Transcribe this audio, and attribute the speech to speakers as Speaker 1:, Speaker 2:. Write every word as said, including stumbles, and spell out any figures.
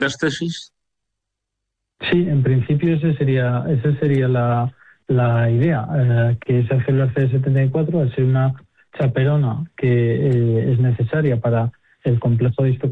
Speaker 1: las tesis?
Speaker 2: Sí, en principio ese sería, esa sería la, la idea, eh, que esa célula C D setenta y cuatro, al ser una chaperona que eh, es necesaria para el complejo de